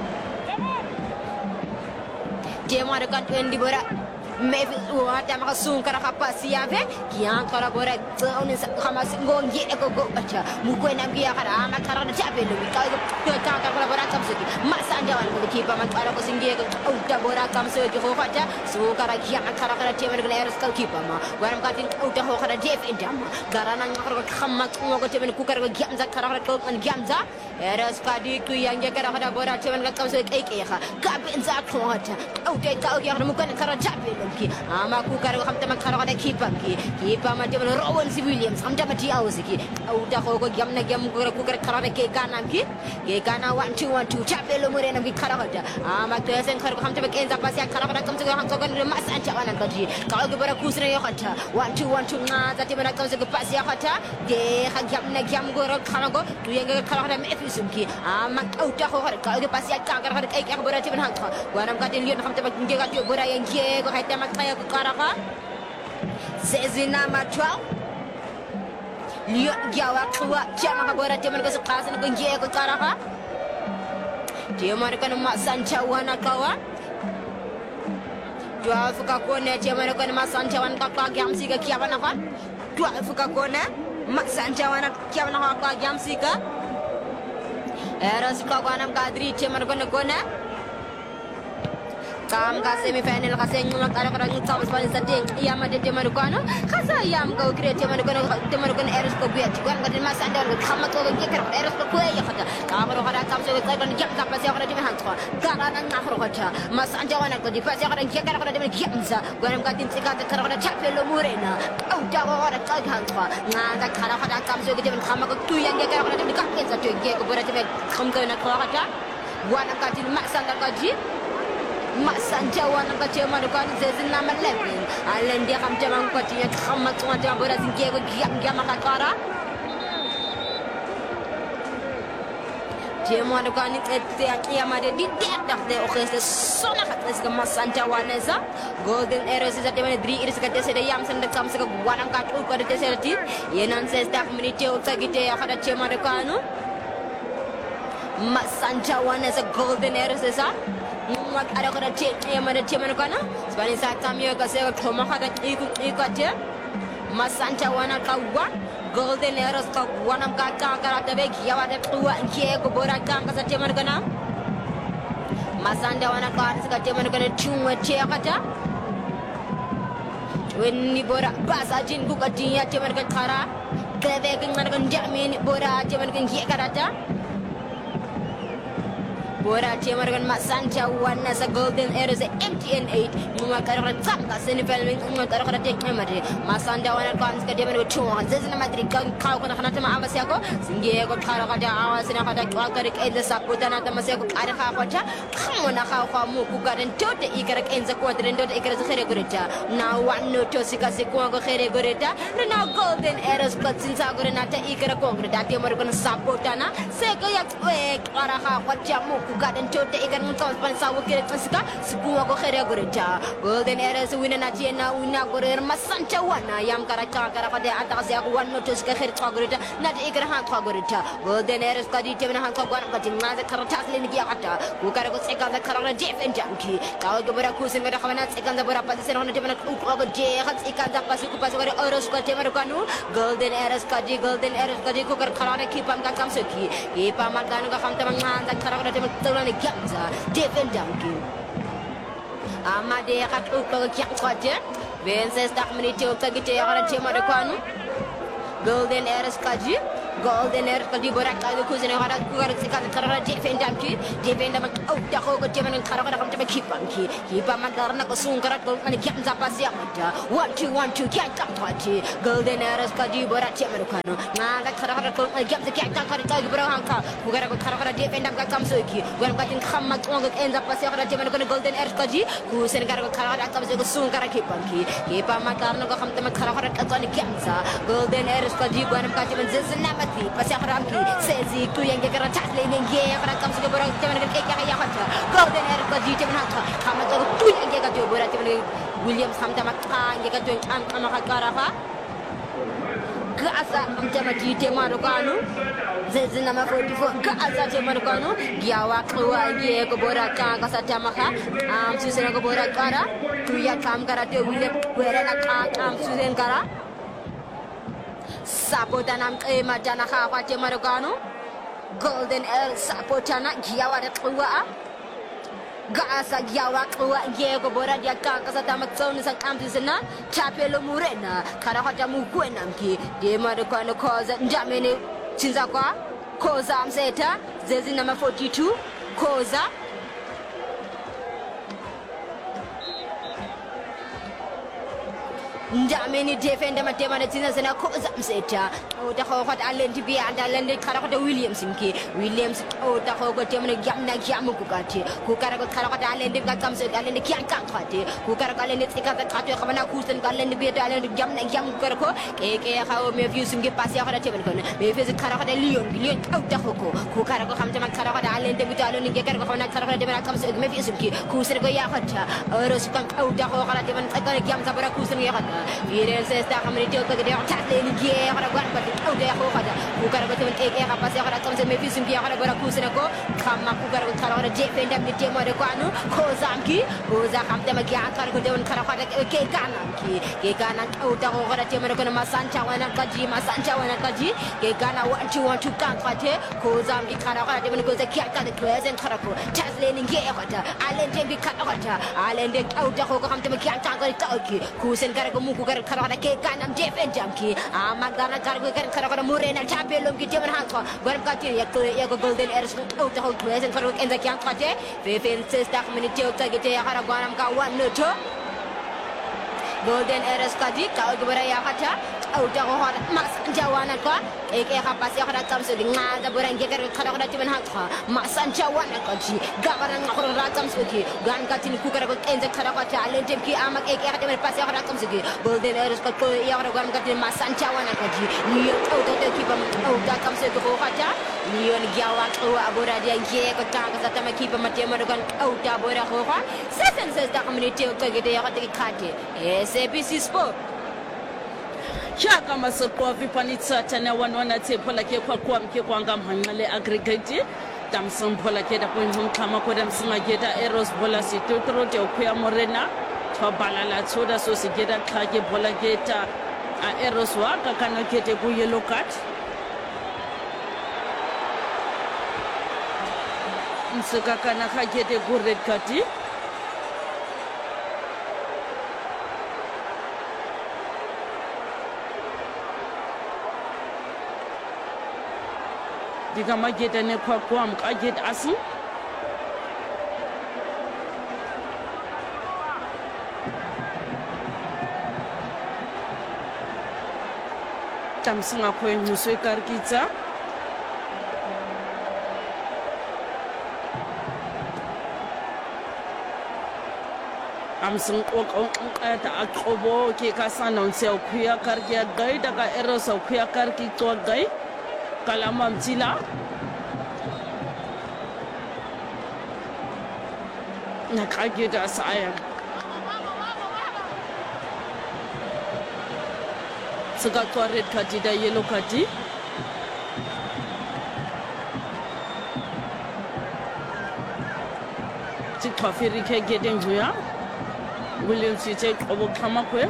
Dia mana kan di bora, maybe ada macam sung kerana apa siapa, kian kerana bora, orang sama singgong ye eko go aja, mukuen nam kia kerana amat kerana capek lebih, kalau tu tak kerana bora kamsuki, masa anda orang kita kipa mat kerana singgi eko, udah bora kamsuki ho aja, so kerana kian kerana dia mana kena harus kau kipa ma, orang katin udah ho kerana dia pinjam, kerana kerana khamak ngok dia mana kukar kian zak kerana kau kan kian zak, harus kadi tu yang dia kerana bora dia mana kamsuki ek, kabin zak ho aja. Okay, kau yang mungkin kerana capek lagi. Aku kerana kami teman kerana kipa macam Rowan C. Williams, kami teman dia awak udah kau jam aku kerana kekana kekana 1-2 capek lumuri nak kerana ada. Aku rasa kerana kami teman kenza pasti kerana kami juga kami masa ancaman lagi. Kau kepada kusra yang kata 1-2 ngat, tapi mereka juga pasti kata dia jam kerana kau tu yang kerana efisien Aku udah kau pasti kerana kekana berarti menang. Guanam kata lihat kami teman Dia kat bora yang dia kata makanya ke karaka. Sezina matwa. Lihat dia waktu jam ke bora dia mereka sekarang ke dia ke karaka. Dia mereka nama sancawan kawan. Dua fuka kone dia mereka nama sancawan kakak jam sih ke kiapan apa? Dua fuka kone mak sancawan kiapan apa jam sih ke? Eras kawan kadri dia mereka kone. Kam ka semifinal ka senyo karang utama Spanish setting iya made Temarugano kasa yam ka create Temarugano eros ko biya tiguan ka din masandar kama to ga kekar eros ko ya khata ka ro khara kam so ka kan jam ka pasi khara din han ko garana na khro khata masanja wana ko di pasi khara kekar khara din jamza gwanam ka tin tsika ta khara chapelo murena au da wa ra ka han ko na da khara khara kam so ga din kama ko tu yang kekar khara din ka kenza to ge ko bora din kham ka na khata gwanam ka tin masandar ka ji Masanjawan ang kaceman kan zezin nama lebih. Alen dia kam jamang katinya khamat semua jam bola singkir giam makakara. Dia mana kan itu yang ada di daerah deh. Oke, sona kata sekarang Masanjawan esa. Golden Arrows itu ada mana dri iris kata saya yang sendak kam sekarang wanang katu kata saya ti. Yenan saya setiap menit utak kita ya kata ceman kanu. Masanjawan esa Golden Arrows esa. Mak ada kena cek yang mana cek mana kana? Sebalik saat kami akan saya cuma ada ikut je. Masanca wana kawan, Golden Arrows kawan am kakak ada bagi yang ada tua je kuburan kang kasat cek mana kana? Masanda wana kawan sekat cek mana kana cuma cek aja. Wenni bora bahasa jin buka dia cek mana kana kara. Kebegeng mana kana jamin bora cek mana kana kiak karaja. Bora cema dengan Masanca warna sa Golden Arrows MTN 8 memakar retak seni film memakar retak memang Masanda warna kan sekali mana cuma jadi nama diri kau kena kena tema awas aku sehingga aku kalau kada awas ni kada kau kada kena saputan atau masih aku ada kau aja kamu nak kamu kada tote ikarak enza kuat dan tote ikarak khere gurita na wano to sikasi aku khere gurita na Golden Arrows katsin sa gurita nata ikarak aku gurita dia mereka saputan sekaya arah kau aja mu Kukadan cote ikan ngutang pansa wakil pasika sebuah ko khere goreja Golden Arrows wina na jena wina gorer Masanca wana yam karacha karakade atas aku wan notus ka khere goreja na de ikan han goreja Golden Arrows kadi temna han gwan kadi ngaza karatas leni ya kata kukara ko seka da karana jefen janki kau ke bara kusin ngada khamana seka da bara pasi sena temna ko je khat ikan da pasi ku pasi gore Arrows ko temna kanu Golden Arrows kadi kukar karana kipam ka kamsuki kipam kan ka kham temna ngaza karana temna tolani gamza defender ki amade khatu ko kyak kwaje 26 minutes o tagite yara tema de kwanu golden eras kaji golden eras kaji borak kaji kuzene hara kugar sikal karara defender ki defender mak au da ko tema nan karara kam tema kipan ki kipa madarna ko sungkara ko mani gamza pasi amata 1-2 kyak kwaje golden eras kaji borak tema de kwanu naga karara ko mani gamza kyak kwaje kaji borak hanka kugar ko karara defender ka kam soki wan katin khamma ko enza pasi hara tema ko golden eras kaji kusen karara karara kam soki sungkara kipan ki kipa madarna ko kam tema karara kaji gamza golden eras kaji borak kaji manzina pasi akramki sezi tu yang gara tatle nenge akra kam se borak temen ke kya ya khata golden air ko jite men hakha kama to tu yang ga to borak temen Williams hamta makka yang ga to am kama khara fa gaza amta ma jite ma ro kanu sezi na ma 44 gaza te ma ro kanu giawa kwa ye ko borak ka sa tama kha am su se ko borak kara tu ya kam kara te William wera na ka am su zen kara Sapotanam Majana Hawati Marogano Golden El Sapotana Giawa Kwa Gaza Giawa Kwa Diego Boradia Kakasatamaxon and Campusina Chapelo Murena Karahata Muguenamki De Marocano Cosa Jamini Chinzakwa Cosa Amseta Zezinama 42 Cosa Jamini defender matema na tina sana ko zamseta o ta ko khot alen ti bi andalan de khara ko Williams mki Williams o ta ko ko temne jamna jamu ku kati ku kara ko khara ko alen de ga kamse alen de kyan kan khati ku kara ko alen de tika ta khati ko bana ku sen alen de bi alen de jamna jam ko ko ke khaw me view simge pass ya ko temen ko me fi khara ko Lyon o ta ko ku kara ko khamta ma khara ko alen de bi alen de kara ko na khara ko de bana kamse me fi simki ku sen ko ya khata ro sukan o ta ko khara de ban ta jam sa bara ku sen ya khata Viren se sta khamri to ko de tatle ni ge khara gwan ba o de ko khada ku kara ko temen ke ka pass ya khara kamse me fi simki ya khara bara ku sen ko khamma ku kara ko khara ko defender de temo de ko anu ko zamki ko za khamte ma kya khara ko de on khara ko ke kana o ta ko khara temo ko ma sancha wana kaji ke kana 1-2 kan khate ko zamki khara ko de ko za kya ka de kwesen khara ko tatle ni ge khata alen de bi khata khata alen de o ta ko khamte ma kya ka ko ku sen kara ko mu ku kara khara ke kana defender ki amagana kara ko khara ko murena chapelom ki temo ha ko garam ka ti ya ko golden airs o ta ko kwesen khara ko enza kya khate Fefen sesta minute o ta gete ya khara gwanam ka 1-2 Golden Eras Kaji kau kebara ya kaca au ta ko hada mas jawana ko e ke ha pasi hada kam se dinga da borang ke kar khara khada tiban hakha masan jawana ko ji gabara ngakro ra kam se ki gan ka tin ku kar ko enze khara ko ta len tem ki amak e ke ha tiban pasi hada kam se ki Golden Eras ko ya hada gan ka tin masan jawana ko ji ni au ta ki bam au ta kam se ko kaca ni on gyawa ko abora dia ke ko ta ka ta ma ki bam te ma gan au ta bora ko ha sesen sesta minute o ta gete ya ka ti khate SABC Sport Chaka masoko vipanitsa tana wanwana tsepola ke kwa mke kwanga mhangale aggregate tamsum pola ke da point home kama ko dam singa geta eros bola situtro te okuya morena thobala la tsoda so sigeda khage bola geta a eros wa ka kana kete ku yellow card msaka kana khagete ku red card Diga mageta ne kwa mkaget asu tamsinga ko nguswe karkitsa amsing ta akobo ke kasana onse okuya karkia gai daga eros okuya karki to gai kalama mtila nakageda saya sega to red card da yellow card tikafiri ke geden juya William Cite obo kama kwe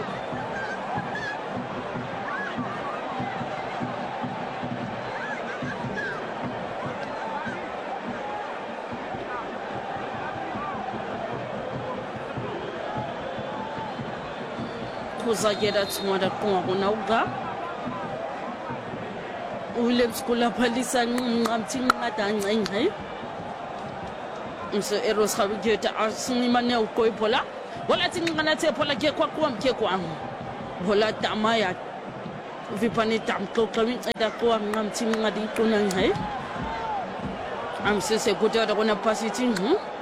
kuzagera tsumada kungakuna uga Williams kulaphalisa nqamthi nqada nqenqe Mse Eros Khabigeta asinimane ukoipola wala tingana te pola ke kwa wala tamaya vipani tamko kami ada kwa nqamthi ngadi kunang hai Amse se kuta da kona pasitin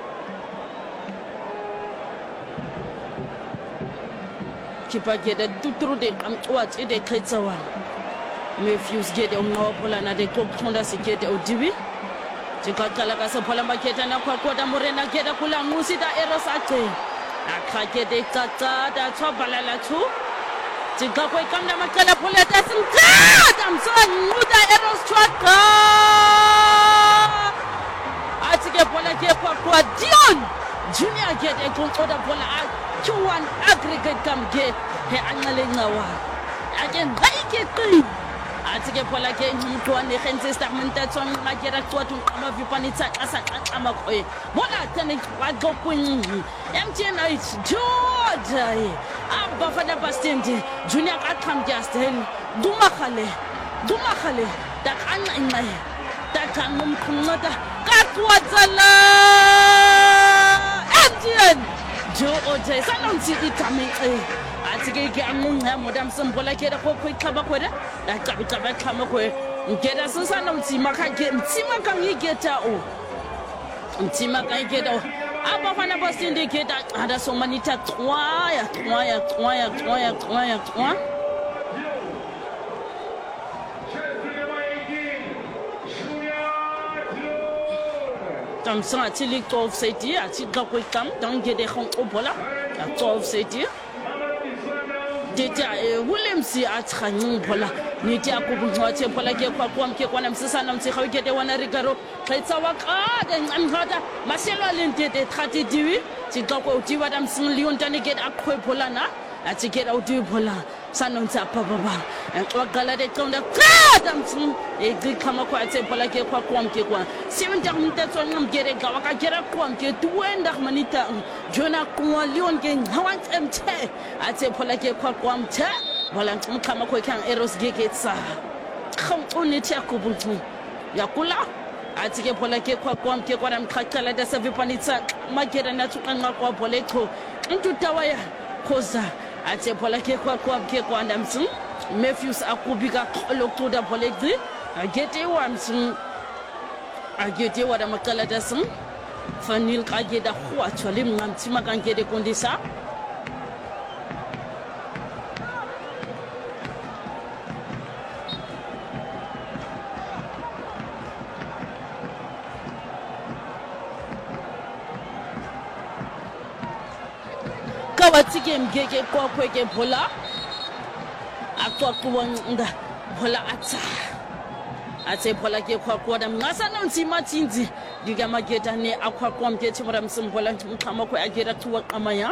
Kipa geda tuturu de amtwat ide khetsawa Matthews gede umnawapola na de koktonda sikete odibi Tikakala kasa pola maketa na kwa morena geda kula musi da Eros ate Akakede tata da tsobalala tu Tikakwe kamna makala pola da sinka Damson muda Eros twaka Atike pola ke kwa Dion Junior gede kontoda pola Chuan aggregate kamge he angale ngawa again like it atike pola ke mntwana egense statement tsong ngakera twatu ama vipanitsa asa ama koe bona tane kwago kwini MTNH George abafana bastende Junior akam justin dumakhale dakana inaye dakanum khunada katwatsala MTN George sanonsi itamike atike ke amunga modam simbola ke ko khaba khweda da khaba khama khwe ngeda sisana mtsima ka ke mtsima ka ngigeta o mtsima ka ngigeta o abafana basinde geta ada somanita 3 Tamsa atili 12 city atika ko kam dangede khon obola 12 city Teta Williams atkhanyung bola niti akubunqwathe bola ke kwakwamke kwana msisana mtsikhaukete wana rigaro kaitsawa qada ngamhata maselo alentete 30 diwi tsikako utiwa damsilion tanigete akhwepholana atsikera utibola sanonsa baba waqala de qonda qada mtsin egikhama kwathe bola ke kwakwamke kwa siwenda mtetso ngamgere gawaka gera kwamke tuwenda manita jona kwa lion ke ngawant mthe athe bola ke kwakwamthe bola mkhama kwekhan Eros geketsa khonqunithi yakubuntu yakula atike bola ke kwakwamke kwa mkhaqala da savipanitsa magera nathu qanqa kwa bolekho intutawaya khoza athe bola ke kwakwamke kwa ndamtsi Matthews akubika loktoda bolekzi agete wamtsi agete wada makala dasin fanil kageda khwatswa limngamtsi makangede kondisa Kawatike mgege kwa kweke bola akwa kuwanga bola atse bola ke kwa kwada ngasana ntsima tsinzi diga mageta ne akwa kwa mgete mara msimbola mkhama kwa agera tuwa kamaya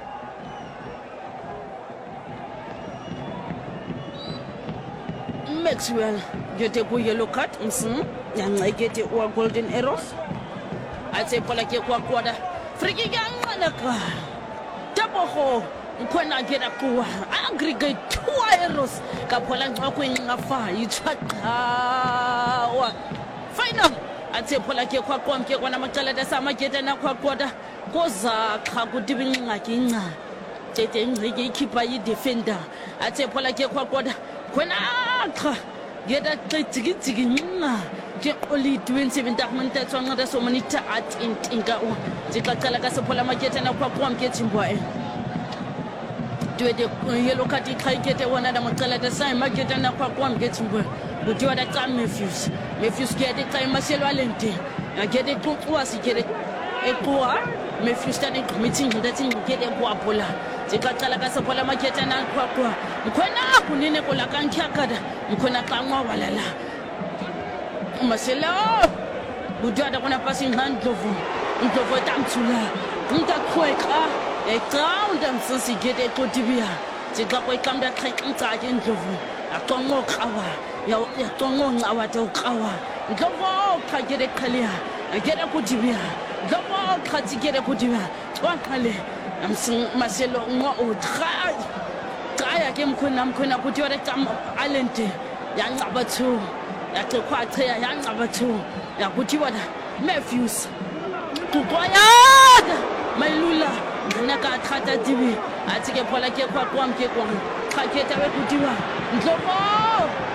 Maxwell gete ku yellow card msim yanga gete wa golden arrows atse bola ke kwa kwada friki gangalaka Taboho nkona gera kuwa aggregate 2 Eros kaphola ngcokweni ngafa yithaqawa final athe phola ke kwakwamke kwana macala dasamageta nakwakwada koza kha kudibinqa kinqa tete ngcike ikhipha yidefender athe phola ke kwakwada khona kha geda tsidziki nqa ke oli 27 takmente tswanga da so many at intinga o zikaqala ka sephola maketa nakwakwamke tsimbwae Tuwede yellow card ikhaikete wana da macala da sai mageta nakwakwamke tsimbwae Butiwa da time Matthews gede kai maselo alente gede kuwa sikere ekuwa Matthews tani meeting ndati gede kwa bola zikaqala ka sephola maketa nakwakwa mkhona kunene kola kankyakada mkhona kanwa walala maselo Butiwa da kona passing hand ndlovu tamtsula ntakhweka eqaunda msisi gede kodibia zikaqwa ikamda khaitsa ke ndlovu aqongo qawa ya tongo ngawa to qawa ndlovo khagere khalia agera kudibia ndlovo khadzigere kudibia twakhale amsin maselo ngo o tra ke mkhona kuthi yona cam alente yancaba 2 yaxekwa cheya yancaba 2 yakuthi wona Matthews kuqwayada mayilula ngana ka thata tibi athi ke phola ke kwa kwam ke kwam kha ke tabe kutiwa ndloko